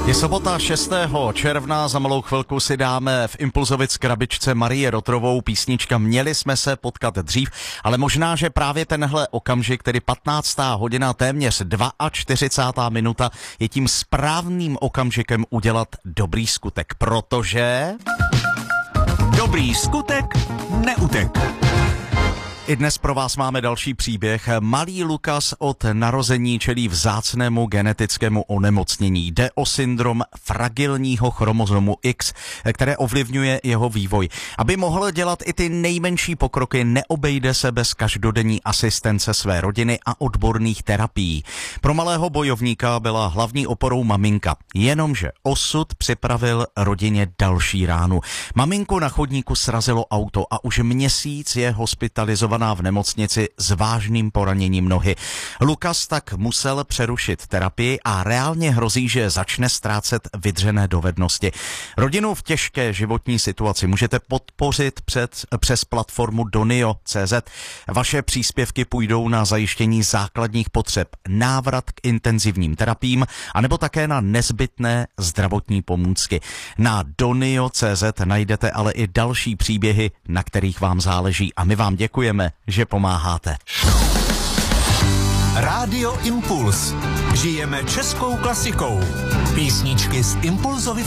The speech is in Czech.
Je sobota 6. června, za malou chvilku si dáme v Impulzovic krabičce Marie Rotrovou písnička Měli jsme se potkat dřív, ale možná, že právě tenhle okamžik, tedy 15. hodina, téměř 42. minuta, je tím správným okamžikem udělat dobrý skutek, protože... Dobrý skutek neutek. I dnes pro vás máme další příběh. Malý Lukas od narození čelí vzácnému genetickému onemocnění. Jde o syndrom fragilního chromozomu X, které ovlivňuje jeho vývoj. Aby mohl dělat i ty nejmenší pokroky, neobejde se bez každodenní asistence své rodiny a odborných terapií. Pro malého bojovníka byla hlavní oporou maminka, jenomže osud připravil rodině další ránu. Maminku na chodníku srazilo auto a už měsíc je hospitalizovaná v nemocnici s vážným poraněním nohy. Lukas tak musel přerušit terapii a reálně hrozí, že začne ztrácet vydřené dovednosti. Rodinu v těžké životní situaci můžete podpořit přes platformu Donio.cz. Vaše příspěvky půjdou na zajištění základních potřeb, návrat k intenzivním terapiím, anebo také na nezbytné zdravotní pomůcky. Na Donio.cz najdete ale i další příběhy, na kterých vám záleží, a my vám děkujeme, že pomáháte. Rádio Impuls. Žijeme českou klasikou. Písničky z Impulzovy